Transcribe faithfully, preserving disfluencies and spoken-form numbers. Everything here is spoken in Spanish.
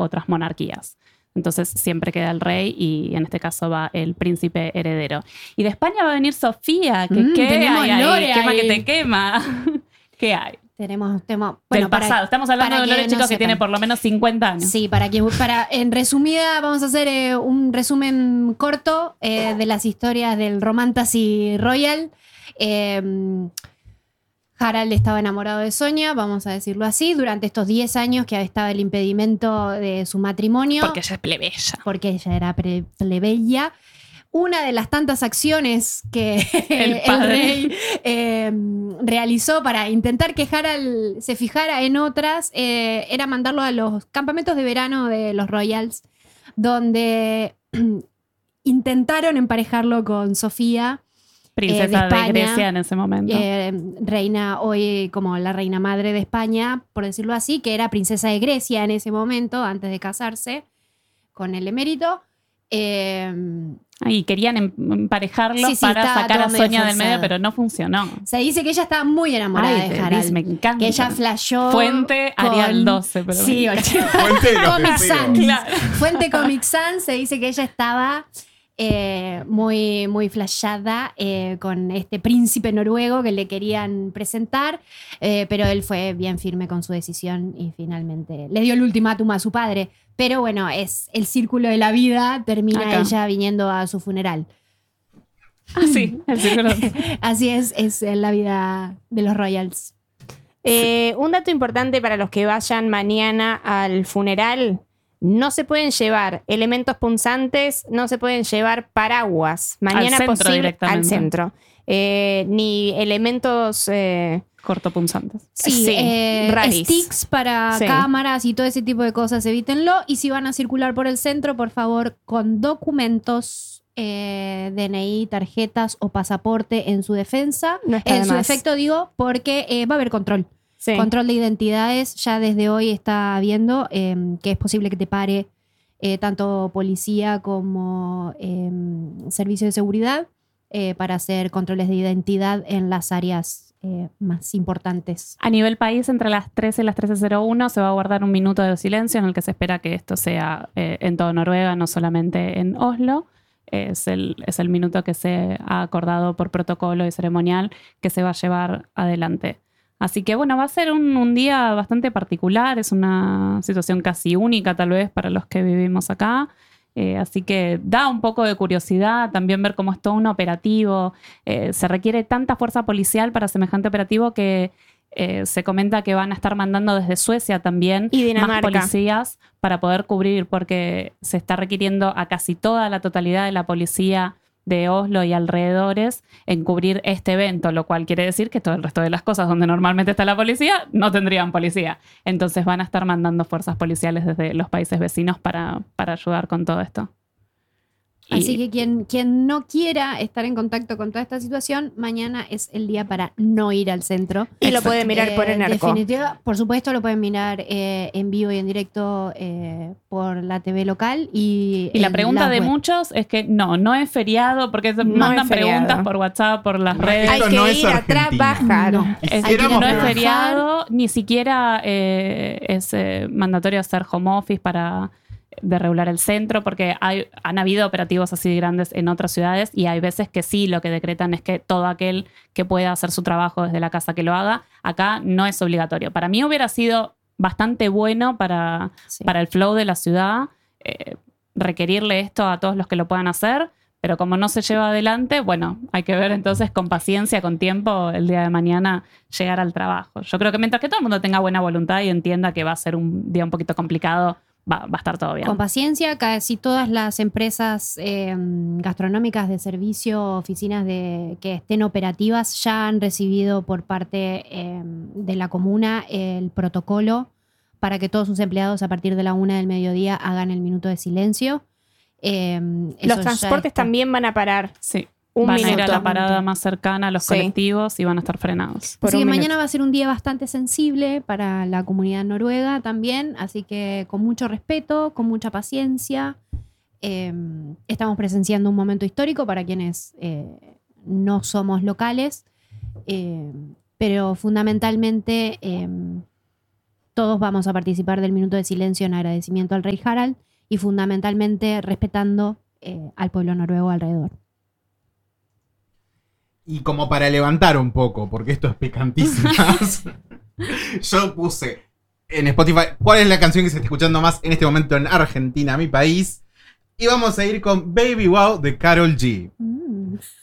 otras monarquías. Entonces siempre queda el rey y en este caso va el príncipe heredero. Y de España va a venir Sofía, que Mm, ¿qué tenemos hay ahí? Lore Quema ahí. que te quema. ¿Qué hay? Tenemos, tenemos Del bueno, para- pasado. Estamos hablando para de Lore, que no chicos, que sepan. tiene por lo menos cincuenta años. Sí, para que para en resumida vamos a hacer eh, un resumen corto eh, de las historias del Romantasy Royal. Eh, Harald estaba enamorado de Sonia, vamos a decirlo así, durante estos diez años que estaba el impedimento de su matrimonio. Porque ella es plebeya. Porque ella era pre- plebeya. Una de las tantas acciones que El el, padre. rey eh, realizó para intentar que Harald se fijara en otras eh, era mandarlo a los campamentos de verano de los Royals, donde intentaron emparejarlo con Sofía, Princesa eh, de de, España, Grecia en ese momento. eh, reina hoy como la reina madre de España, por decirlo así, que era princesa de Grecia en ese momento, antes de casarse con el emérito. Eh, Y querían em- emparejarlos Sí, sí, para estaba sacar a todo medio Sonia del medio, forzado. pero no funcionó. Se dice que ella estaba muy enamorada Ay, de te- Harald. me encanta. Que ella flashó. Fuente con- Arial doce, pero Sí, me Fuente de los Comic deseos. Sans. Claro. Fuente Comic Sans se dice que ella estaba eh, muy, muy flashada eh, con este príncipe noruego que le querían presentar, eh, pero él fue bien firme con su decisión y finalmente le dio el ultimátum a su padre. Pero bueno, es el círculo de la vida, termina Acá. ella viniendo a su funeral. Ah, sí, el círculo. Así es, es la vida de los Royals. Eh, un dato importante para los que vayan mañana al funeral: no se pueden llevar elementos punzantes, no se pueden llevar paraguas. Mañana centro posible directamente. al centro. Eh, ni elementos eh, Cortopunzantes. Sí, Sí, eh, raris. sticks para Sí. cámaras y todo ese tipo de cosas, evítenlo. Y si van a circular por el centro, por favor, con documentos, eh, D N I, tarjetas o pasaporte en su defensa. No está En de su más. defecto, digo, porque eh, va a haber control. Sí. Control de identidades. Ya desde hoy está viendo eh, que es posible que te pare eh, tanto policía como eh, servicio de seguridad eh, para hacer controles de identidad en las áreas eh, más importantes. A nivel país, entre las trece y las trece cero uno se va a guardar un minuto de silencio en el que se espera que esto sea eh, en toda Noruega, no solamente en Oslo. Es el, es el minuto que se ha acordado por protocolo y ceremonial que se va a llevar adelante. Así que bueno, va a ser un, un día bastante particular, es una situación casi única tal vez para los que vivimos acá. Eh, así que da un poco de curiosidad también ver cómo es todo un operativo. Eh, se requiere tanta fuerza policial para semejante operativo que eh, se comenta que van a estar mandando desde Suecia también Y más Dinamarca. policías para poder cubrir, porque se está requiriendo a casi toda la totalidad de la policía de Oslo y alrededores en cubrir este evento, lo cual quiere decir que todo el resto de las cosas donde normalmente está la policía no tendrían policía. Entonces van a estar mandando fuerzas policiales desde los países vecinos para, para ayudar con todo esto. Y- Así que quien, quien no quiera estar en contacto con toda esta situación, mañana es el día para no ir al centro. Y lo pueden mirar por Eh, Enerco. definitiva- por supuesto, lo pueden mirar eh, en vivo y en directo eh, por la T V local. Y, Y la en pregunta la de web. muchos es que no, no es feriado porque se No mandan es feriado. preguntas por WhatsApp, por las redes. Hay Esto que no es ir atrás, Argentina. bajar. No. Es, Hay que Éramos no es trabajar. feriado, ni siquiera eh, es eh, mandatorio hacer home office para de regular el centro, porque hay, han habido operativos así grandes en otras ciudades y hay veces que sí, lo que decretan es que todo aquel que pueda hacer su trabajo desde la casa que lo haga. Acá no es obligatorio. Para mí hubiera sido bastante bueno para, Sí. para el flow de la ciudad eh, requerirle esto a todos los que lo puedan hacer, pero como no se lleva adelante, bueno, hay que ver entonces con paciencia, con tiempo, el día de mañana llegar al trabajo. Yo creo que mientras que todo el mundo tenga buena voluntad y entienda que va a ser un día un poquito complicado, va, va a estar todo bien. Con paciencia, casi todas las empresas eh, gastronómicas de servicio, oficinas de, que estén operativas, ya han recibido por parte eh, de la comuna el protocolo para que todos sus empleados a partir de la una del mediodía hagan el minuto de silencio. Eh, eso Los ya transportes está. también van a parar. Sí. Un Van a ir a minuto. la parada más cercana a los Sí. colectivos y van a estar frenados. Por Así un que minuto. mañana va a ser un día bastante sensible para la comunidad noruega también, así que con mucho respeto, con mucha paciencia. Eh, estamos presenciando un momento histórico para quienes eh, no somos locales, eh, pero fundamentalmente eh, todos vamos a participar del minuto de silencio en agradecimiento al rey Harald y fundamentalmente respetando eh, al pueblo noruego alrededor. Y como para levantar un poco, porque esto es picantísimo, yo puse en Spotify cuál es la canción que se está escuchando más en este momento en Argentina, mi país. Y vamos a ir con Baby Wow de Karol G. Mm.